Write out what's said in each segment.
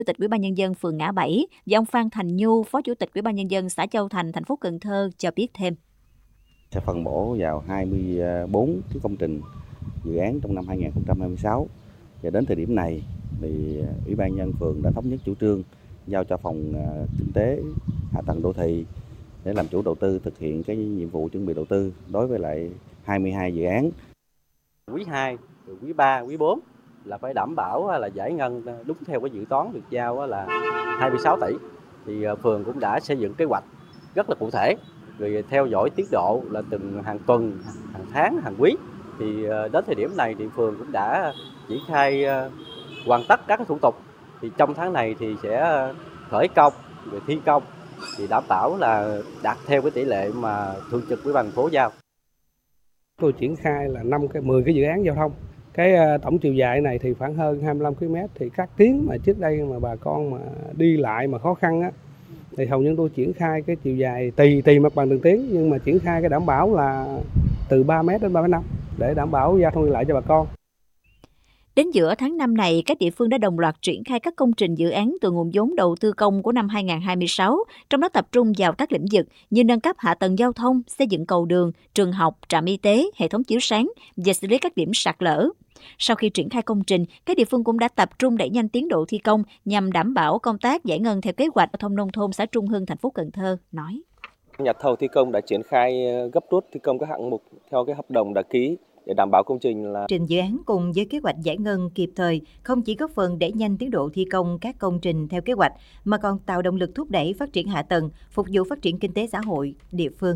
Chủ tịch Ủy ban Nhân dân phường Ngã Bảy và ông Phan Thành Nhu, Phó Chủ tịch Ủy ban Nhân dân xã Châu Thành, thành phố Cần Thơ cho biết thêm. Sẽ phân bổ vào 24 cái công trình dự án trong năm 2026 và đến thời điểm này thì Ủy ban nhân phường đã thống nhất chủ trương giao cho phòng kinh tế hạ tầng đô thị để làm chủ đầu tư thực hiện cái nhiệm vụ chuẩn bị đầu tư đối với lại 22 dự án. Quý 2, quý 3, quý 4 là phải đảm bảo là giải ngân đúng theo cái dự toán được giao là 26 tỷ. Thì phường cũng đã xây dựng kế hoạch rất là cụ thể, rồi theo dõi tiến độ là từng hàng tuần, hàng tháng, hàng quý. Thì đến thời điểm này thì phường cũng đã triển khai hoàn tất các cái thủ tục. Thì trong tháng này thì sẽ khởi công rồi thi công thì đảm bảo là đạt theo cái tỷ lệ mà thường trực Ủy ban thành phố giao. Tôi triển khai là 10 cái dự án giao thông. Cái tổng chiều dài này thì khoảng hơn 25 km, thì các tuyến mà trước đây mà bà con mà đi lại mà khó khăn á thì hầu như tôi triển khai cái chiều dài tùy mặt bằng từng tuyến, nhưng mà triển khai cái đảm bảo là từ 3 m đến 3,5 m để đảm bảo giao thông đi lại cho bà con. Đến giữa tháng 5 này, các địa phương đã đồng loạt triển khai các công trình dự án từ nguồn vốn đầu tư công của năm 2026, trong đó tập trung vào các lĩnh vực như nâng cấp hạ tầng giao thông, xây dựng cầu đường, trường học, trạm y tế, hệ thống chiếu sáng và xử lý các điểm sạt lở. Sau khi triển khai công trình, các địa phương cũng đã tập trung đẩy nhanh tiến độ thi công nhằm đảm bảo công tác giải ngân theo kế hoạch giao thông nông thôn xã Trung Hưng, thành phố Cần Thơ nói. Nhà thầu thi công đã triển khai gấp rút thi công các hạng mục theo cái hợp đồng đã ký để đảm bảo công trình là trình dự án cùng với kế hoạch giải ngân kịp thời không chỉ góp phần đẩy nhanh tiến độ thi công các công trình theo kế hoạch mà còn tạo động lực thúc đẩy phát triển hạ tầng, phục vụ phát triển kinh tế xã hội địa phương.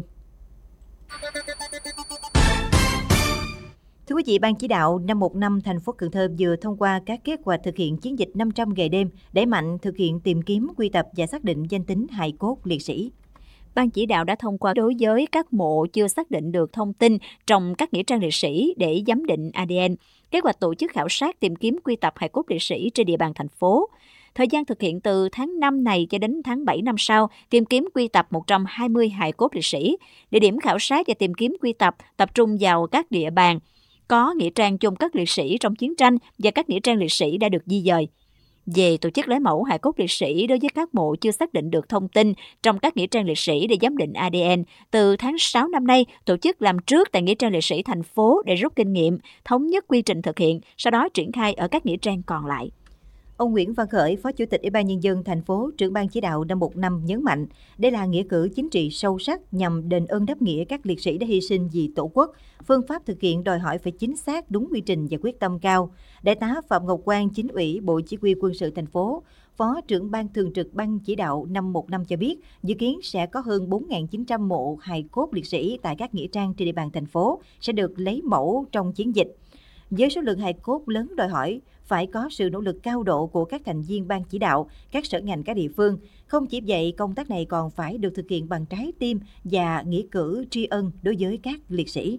Thưa quý vị, Ban chỉ đạo 515 thành phố Cần Thơ vừa thông qua các kế hoạch thực hiện chiến dịch 500 ngày đêm, đẩy mạnh thực hiện tìm kiếm, quy tập và xác định danh tính hài cốt liệt sĩ. Ban chỉ đạo đã thông qua đối với các mộ chưa xác định được thông tin trong các nghĩa trang liệt sĩ để giám định ADN, kế hoạch tổ chức khảo sát tìm kiếm quy tập hài cốt liệt sĩ trên địa bàn thành phố. Thời gian thực hiện từ tháng 5 này cho đến tháng 7 năm sau, tìm kiếm quy tập 120 hài cốt liệt sĩ. Địa điểm khảo sát và tìm kiếm quy tập trung vào các địa bàn có nghĩa trang chôn cất liệt sĩ trong chiến tranh và các nghĩa trang liệt sĩ đã được di dời. Về tổ chức lấy mẫu hài cốt liệt sĩ đối với các mộ chưa xác định được thông tin trong các nghĩa trang liệt sĩ để giám định ADN, từ tháng 6 năm nay, tổ chức làm trước tại nghĩa trang liệt sĩ thành phố để rút kinh nghiệm, thống nhất quy trình thực hiện, sau đó triển khai ở các nghĩa trang còn lại. Ông Nguyễn Văn Khởi, Phó Chủ tịch Ủy ban Nhân dân thành phố, trưởng ban chỉ đạo 515 nhấn mạnh, đây là nghĩa cử chính trị sâu sắc nhằm đền ơn đáp nghĩa các liệt sĩ đã hy sinh vì Tổ quốc. Phương pháp thực hiện đòi hỏi phải chính xác, đúng quy trình và quyết tâm cao. Đại tá Phạm Ngọc Quang, Chính ủy Bộ Chỉ huy Quân sự thành phố, Phó trưởng ban thường trực Ban chỉ đạo 515 cho biết, dự kiến sẽ có hơn 4.900 mộ hài cốt liệt sĩ tại các nghĩa trang trên địa bàn thành phố sẽ được lấy mẫu trong chiến dịch. Với số lượng hài cốt lớn đòi hỏi, phải có sự nỗ lực cao độ của các thành viên ban chỉ đạo, các sở ngành các địa phương. Không chỉ vậy, công tác này còn phải được thực hiện bằng trái tim và nghĩa cử tri ân đối với các liệt sĩ.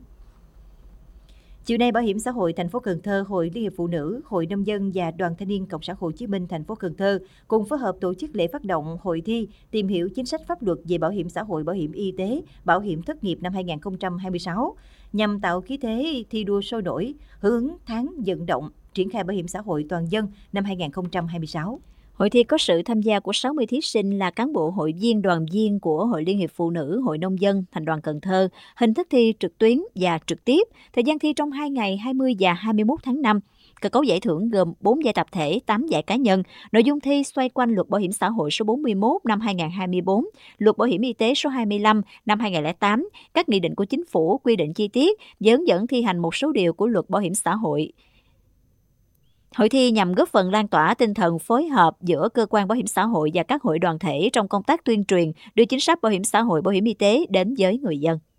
Chiều nay, Bảo hiểm xã hội thành phố Cần Thơ, Hội Liên hiệp Phụ nữ, Hội Nông dân và Đoàn Thanh niên Cộng sản Hồ Chí Minh thành phố Cần Thơ cùng phối hợp tổ chức lễ phát động hội thi tìm hiểu chính sách pháp luật về bảo hiểm xã hội, bảo hiểm y tế, bảo hiểm thất nghiệp năm 2026 nhằm tạo khí thế thi đua sôi nổi, hưởng ứng tháng vận động triển khai bảo hiểm xã hội toàn dân năm 2026. Hội thi có sự tham gia của 60 thí sinh là cán bộ hội viên, đoàn viên của Hội Liên hiệp Phụ nữ, Hội Nông dân, Thành đoàn Cần Thơ. Hình thức thi trực tuyến và trực tiếp. Thời gian thi trong 2 ngày 20 và 21 tháng 5. Cơ cấu giải thưởng gồm 4 giải tập thể, 8 giải cá nhân. Nội dung thi xoay quanh Luật Bảo hiểm xã hội số 41 năm 2024, Luật Bảo hiểm y tế số 25 năm 2008, các nghị định của Chính phủ quy định chi tiết và hướng dẫn thi hành một số điều của Luật Bảo hiểm xã hội. Hội thi nhằm góp phần lan tỏa tinh thần phối hợp giữa cơ quan bảo hiểm xã hội và các hội đoàn thể trong công tác tuyên truyền đưa chính sách bảo hiểm xã hội, bảo hiểm y tế đến với người dân.